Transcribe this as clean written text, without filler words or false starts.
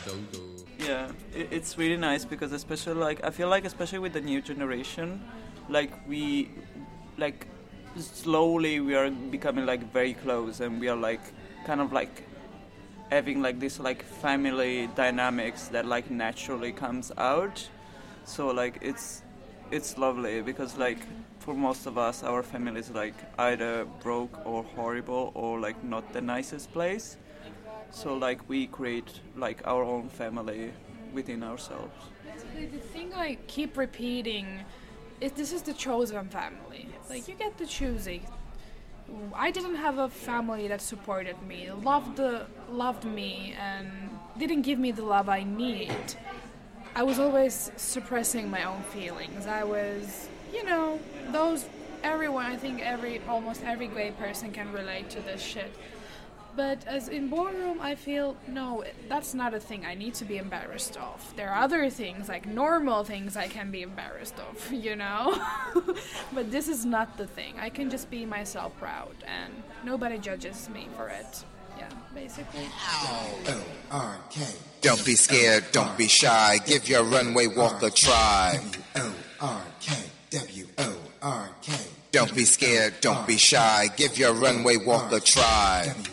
Yeah, it's really nice because especially like I feel like especially with the new generation, like we like slowly we are becoming like very close and we are like kind of like having like this like family dynamics that like naturally comes out. So like it's lovely because like for most of us our family is like either broke or horrible or like not the nicest place. So like we create like our own family within ourselves. Basically, the thing I keep repeating is this is the chosen family. Like, you get to choose it. I didn't have a family that supported me, loved me, and didn't give me the love I need. I was always suppressing my own feelings. I was, everyone, I think almost every gay person can relate to this shit. But as in Ballroom, I feel, no, that's not a thing I need to be embarrassed of. There are other things, like normal things I can be embarrassed of, But this is not the thing. I can just be myself proud, and nobody judges me for it. Yeah, basically. O-R-K. Don't be scared, don't be shy. Give your runway walk a try. W-O-R-K. W-O-R-K. Don't be scared, don't be shy. Give your runway walk a try.